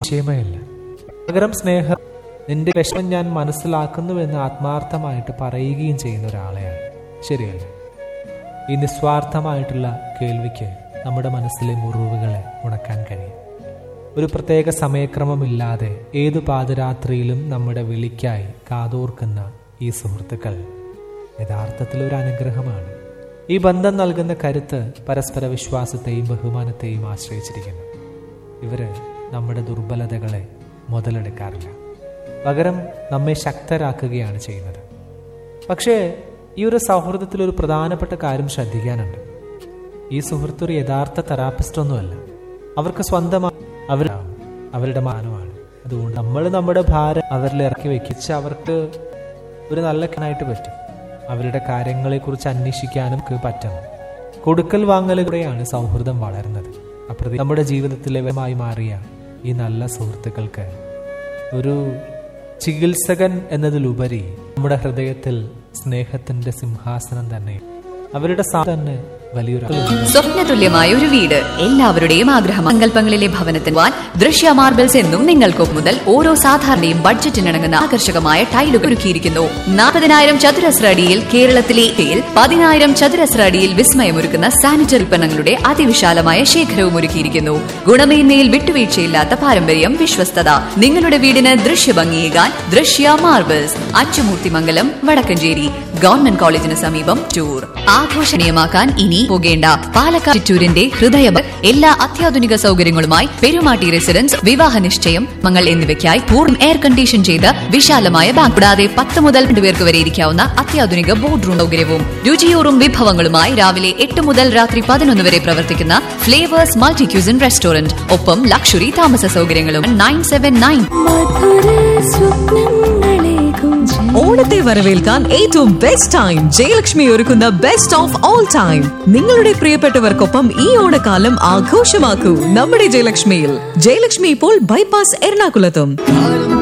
വിഷയമേ അല്ല. പകരം സ്നേഹം നിന്റെ വിഷമം ഞാൻ മനസ്സിലാക്കുന്നുവെന്ന് ആത്മാർത്ഥമായിട്ട് പറയുകയും ചെയ്യുന്ന ഒരാളെയാണ്. ശരിയല്ലേ? ഈ നിസ്വാർത്ഥമായിട്ടുള്ള കേൾവിക്ക് നമ്മുടെ മനസ്സിലെ മുറിവുകളെ ഉണക്കാൻ കഴിയും. ഒരു പ്രത്യേക സമയക്രമമില്ലാതെ ഏതു പാതിരാത്രിയിലും നമ്മുടെ വിളിക്കായി കാതോർക്കുന്ന ഈ സുഹൃത്തുക്കൾ യഥാർത്ഥത്തിൽ ഒരു അനുഗ്രഹമാണ്. ഈ ബന്ധം നൽകുന്ന കരുത്ത് പരസ്പര വിശ്വാസത്തെയും ബഹുമാനത്തെയും ആശ്രയിച്ചിരിക്കുന്നു. ഇവര് നമ്മുടെ ദുർബലതകളെ മുതലെടുക്കാറില്ല, പകരം നമ്മെ ശക്തരാക്കുകയാണ് ചെയ്യുന്നത്. പക്ഷേ ഈ ഒരു സൗഹൃദത്തിൽ ഒരു പ്രധാനപ്പെട്ട കാര്യം ശ്രദ്ധിക്കാനുണ്ട്. ഈ സുഹൃത്ത് ഒരു യഥാർത്ഥ തെറാപ്പിസ്റ്റ് ഒന്നുമല്ല. അവർക്ക് സ്വന്തമായി അവരുടെ മാനമാണ്. അതുകൊണ്ട് നമ്മൾ നമ്മുടെ ഭാരം അവരിൽ ഇറക്കി വെക്കിച്ച് അവർക്ക് ഒരു നല്ല കണായിട്ട് പറ്റും. അവരുടെ കാര്യങ്ങളെക്കുറിച്ച് അന്വേഷിക്കാനും പറ്റണം. കൊടുക്കൽ വാങ്ങലുകൂടെയാണ് സൗഹൃദം വളരുന്നത്. അപ്രതി നമ്മുടെ ജീവിതത്തിലെ മായി മാറിയ ഈ നല്ല സുഹൃത്തുക്കൾക്ക് ഒരു ചികിത്സകൻ എന്നതിലുപരി നമ്മുടെ ഹൃദയത്തിൽ സ്നേഹത്തിന്റെ സിംഹാസനം തന്നെ അവരുടെ തന്നെ വലിയൊരു സ്വപ്നതുല്യമായ ഒരു വീട് എല്ലാവരുടെയും ആഗ്രഹം. സങ്കല്പങ്ങളിലെ ഭവനത്തിന് ദൃശ്യ മാർബിൾസ് എന്നും നിങ്ങൾക്കൊപ്പം മുതൽ ഓരോ സാധാരണയും ബഡ്ജറ്റിനിണങ്ങുന്ന ആകർഷകമായ ടൈലുകൾ ഒരുക്കിയിരിക്കുന്നു. 40,000 ചതുരശ്ര അടിയിൽ കേരളത്തിലെ 10,000 ചതുരശ്ര അടിയിൽ വിസ്മയമൊരുക്കുന്ന സാനിറ്ററി ഉൽപ്പന്നങ്ങളുടെ അതിവിശാലമായ ശേഖരവും ഒരുക്കിയിരിക്കുന്നു. ഗുണമേന്മയിൽ വിട്ടുവീഴ്ചയില്ലാത്ത പാരമ്പര്യം, വിശ്വസ്തത. നിങ്ങളുടെ വീടിന് ദൃശ്യഭംഗിയേകാൻ ദൃശ്യ മാർബിൾസ്, അച്ചുമൂർത്തിമംഗലം, വടക്കഞ്ചേരി. ഗവൺമെന്റ് കോളേജിന് സമീപം ടൂർ. ആഘോഷണീയമാക്കാൻ ഇനി പോകേണ്ട പാലക്കാട് ചിറ്റൂരിന്റെ ഹൃദയം. എല്ലാ അത്യാധുനിക സൗകര്യങ്ങളുമായി പെരുമാട്ടി റെസിഡൻസ്, വിവാഹ നിശ്ചയം, മംഗൾ എന്നിവയ്ക്കായി പൂർണ്ണ എയർ കണ്ടീഷൻ ചെയ്ത വിശാലമായ ബാങ്ക്. കൂടാതെ 10 മുതൽ 2 പേർക്ക് വരെ ഇരിക്കാവുന്ന അത്യാധുനിക ബോർഡ് റൂം സൗകര്യവും രുചിയൂറും വിഭവങ്ങളുമായി രാവിലെ 8 മുതൽ രാത്രി 11 വരെ പ്രവർത്തിക്കുന്ന ഫ്ലേവേഴ്സ് മൾട്ടി ക്യൂസിൻ റെസ്റ്റോറന്റ്. ഒപ്പം ലക്ഷറി താമസ സൗകര്യങ്ങളും. 979. ഓണത്തെ വരവേൽക്കാൻ ഏറ്റവും ബെസ്റ്റ് ടൈം ജയലക്ഷ്മി ഒരുക്കുന്ന ബെസ്റ്റ് ഓഫ് ഓൾ ടൈം. നിങ്ങളുടെ പ്രിയപ്പെട്ടവർക്കൊപ്പം ഈ ഓണക്കാലം ആഘോഷമാക്കൂ നമ്മുടെ ജയലക്ഷ്മിയിൽ. ജയലക്ഷ്മി ഇപ്പോൾ ബൈപ്പാസ് എറണാകുളത്തും.